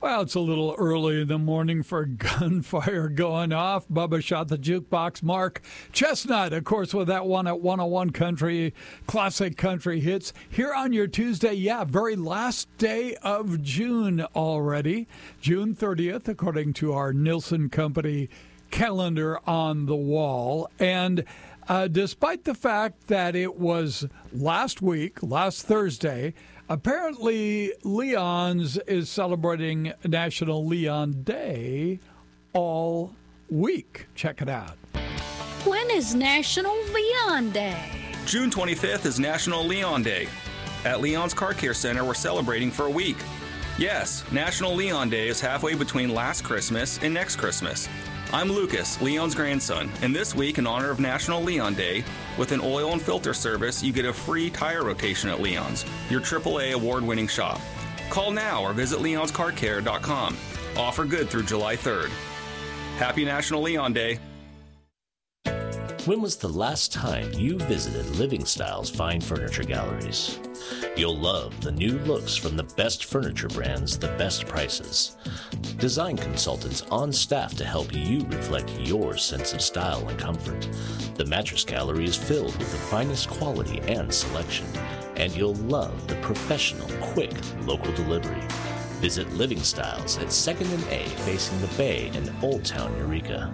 Well, it's a little early in the morning for gunfire going off. Bubba shot the jukebox. Mark Chestnut, of course, with that one at 101 Country, classic country hits. Here on your Tuesday, very last day of June already. June 30th, according to our Nielsen Company calendar on the wall. And despite the fact that it was last Thursday, apparently Leon's is celebrating National Leon Day all week. Check it out. When is National Leon Day? June 25th is National Leon Day. At Leon's Car Care Center, we're celebrating for a week. Yes, National Leon Day is halfway between last Christmas and next Christmas. I'm Lucas, Leon's grandson, and this week, in honor of National Leon Day, with an oil and filter service, you get a free tire rotation at Leon's, your AAA award-winning shop. Call now or visit leonscarcare.com. Offer good through July 3rd. Happy National Leon Day. When was the last time you visited Living Style's fine furniture galleries? You'll love the new looks from the best furniture brands, the best prices. Design consultants on staff to help you reflect your sense of style and comfort. The mattress gallery is filled with the finest quality and selection, and you'll love the professional, quick, local delivery. Visit Living Styles at 2nd and A facing the Bay in Old Town, Eureka.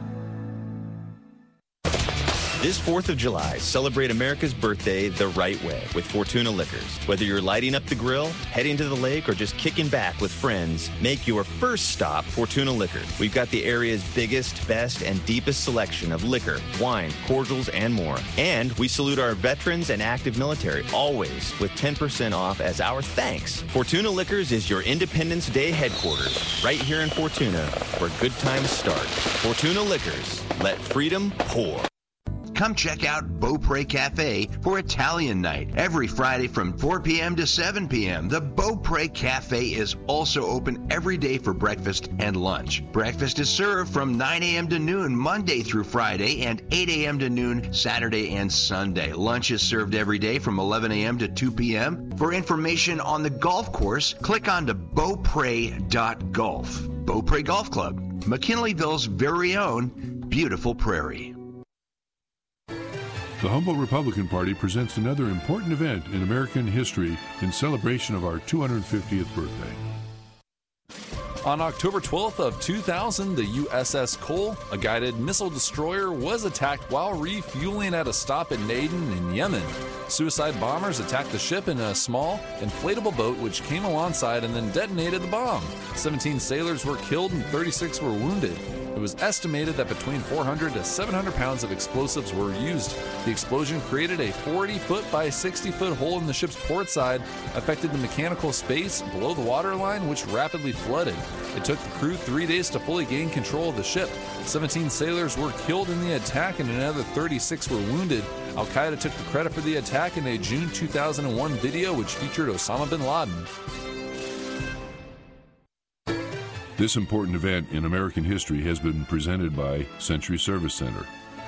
This 4th of July, celebrate America's birthday the right way with Fortuna Liquors. Whether you're lighting up the grill, heading to the lake, or just kicking back with friends, make your first stop Fortuna Liquor. We've got the area's biggest, best, and deepest selection of liquor, wine, cordials, and more. And we salute our veterans and active military, always with 10% off as our thanks. Fortuna Liquors is your Independence Day headquarters, right here in Fortuna, where good times start. Fortuna Liquors, let freedom pour. Come check out Beaupre Cafe for Italian night every Friday from 4 p.m. to 7 p.m. The Beaupre Cafe is also open every day for breakfast and lunch. Breakfast is served from 9 a.m. to noon Monday through Friday and 8 a.m. to noon Saturday and Sunday. Lunch is served every day from 11 a.m. to 2 p.m. For information on the golf course, click on to beaupre.golf. Beaupre Golf Club, McKinleyville's very own beautiful prairie. The Humboldt Republican Party presents another important event in American history in celebration of our 250th birthday. On October 12th of 2000, the USS Cole, a guided missile destroyer, was attacked while refueling at a stop in Aden in Yemen. Suicide bombers attacked the ship in a small, inflatable boat which came alongside and then detonated the bomb. 17 sailors were killed and 36 were wounded. It was estimated that between 400 to 700 pounds of explosives were used. The explosion created a 40-foot by 60-foot hole in the ship's port side, affected the mechanical space below the waterline, which rapidly flooded. It took the crew 3 days to fully gain control of the ship. 17 sailors were killed in the attack and another 36 were wounded. Al-Qaeda took the credit for the attack in a June 2001 video which featured Osama bin Laden. This important event in American history has been presented by Century Service Center.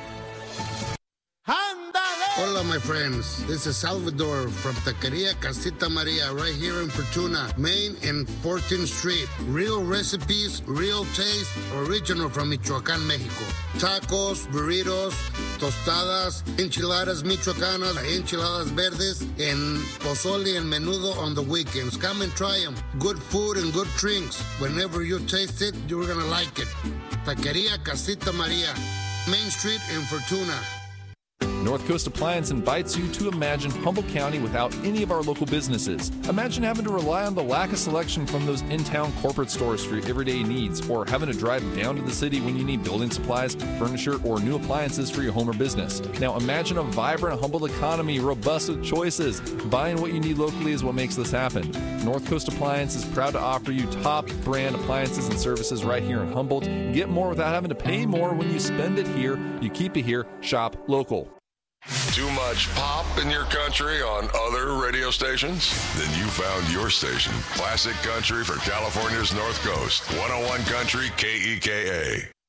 Hola, my friends. This is Salvador from Taqueria Casita Maria right here in Fortuna, Main and 14th Street. Real recipes, real taste, original from Michoacán, Mexico. Tacos, burritos, tostadas, enchiladas michoacanas, enchiladas verdes, and pozole and menudo on the weekends. Come and try them. Good food and good drinks. Whenever you taste it, you're going to like it. Taqueria Casita Maria, Main Street in Fortuna. North Coast Appliance invites you to imagine Humboldt County without any of our local businesses. Imagine having to rely on the lack of selection from those in-town corporate stores for your everyday needs, or having to drive down to the city when you need building supplies, furniture, or new appliances for your home or business. Now imagine a vibrant Humboldt economy, robust with choices. Buying what you need locally is what makes this happen. North Coast Appliance is proud to offer you top brand appliances and services right here in Humboldt. Get more without having to pay more. When you spend it here, you keep it here. Shop local. Too much pop in your country on other radio stations? Then you found your station. Classic Country for California's North Coast. 101 Country KEKA.